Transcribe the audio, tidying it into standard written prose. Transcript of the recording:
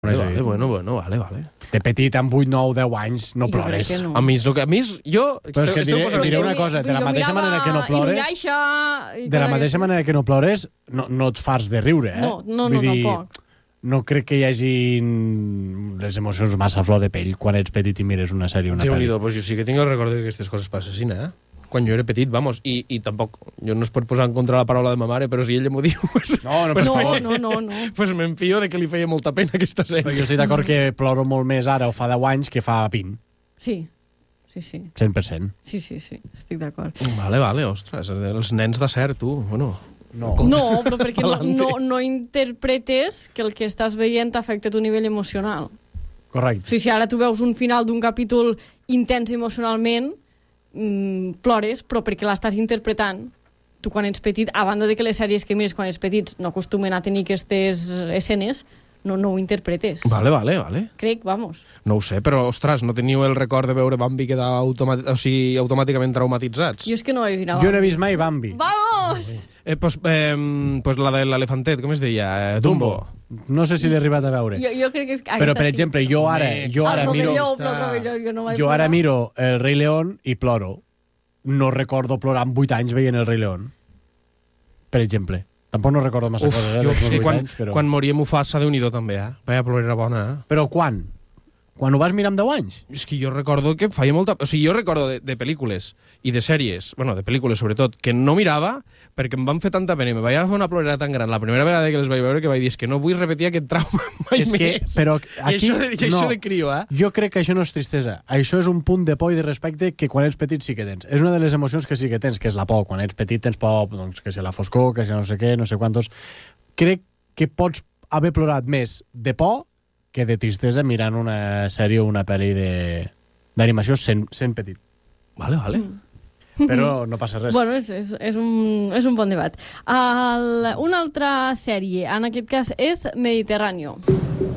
Vale. De petit, amb 8, 9, 10 anys, no Jo crec plores. que no. A mi, jo... Però és que et diré una cosa, de la mateixa manera que no plores... De la mateixa manera que no plores, no et fas de riure, eh? No, Vull dir, tampoc. no crec que hi hagi les emocions massa a flor de pell quan ets petit i mires una sèrie o una pel·li. Déu-n'hi-do, pues jo sí que tinc el record que aquestes coses passessin, eh? Quan jo era petit, vamos, i tampoc, jo no es pot posar en contra la paraula de ma mare, però si ella m'ho diu, pues, No. pues m'enfio de que li feia molta pena aquesta Però sèrie. jo estic d'acord que ploro molt més ara o fa 10 anys que fa 20. Sí. 100%. Sí, estic d'acord. Vale, ostres, els nens de cert, tu, bueno... No, però perquè no interpretes que el que estàs veient t'afecta a tu nivell emocional. correcte. O sigui, si ara tu veus un final d'un capítol intens emocionalment, plores, però perquè l'estàs interpretant. Tu quan ets petit, a banda de que les sèries que mires quan ets petits no acostumen a tenir aquestes escenes, no ho interpretes. Vale. Crec, vamos. No ho sé, però, ostres, no teniu el record de veure Bambi quedar automàticament traumatitzats? Jo és que no he vist Jo no he vist mai Bambi. Vamos! Pues la de l'elefantet, com es deia? Dumbo. No sé si l'he arribat a veure. Jo crec que és... Però, per exemple, jo ara miro... Jo ara miro El Rei León i ploro. No recordo plorar amb 8 anys veient El Rei León. Per exemple. Tampoc no recordo massa coses, jo sí, quan però... moria Mufasa, Déu-n'hi-do també, eh? Vaya plorera bona, eh? Però quan? Quan ho vas mirar amb 10 anys? És que jo recordo que feia molta... O sigui, jo recordo de pel·lícules i de sèries, bueno, de pel·lícules sobretot, que no mirava perquè em van fer tanta pena i me vaig fer una plorera tan gran la primera vegada que les vaig veure que vaig dir és que no vull repetir aquest trauma mai més. Però aquí, això de crio, eh? Jo crec que això no és tristesa. Això és un punt de por i de respecte que quan ets petit sí que tens. És una de les emocions que sí que tens, que és la por. Quan ets petit tens por, doncs, que si la foscor, que si no sé què, no sé quantos... Crec que pots haver plorat més de por que de tristesa mirant una sèrie o una pel·li d'animació sent petit. Vale. Però no passa res. Bueno, és un bon debat. Una altra sèrie, en aquest cas, és Mediterráneo.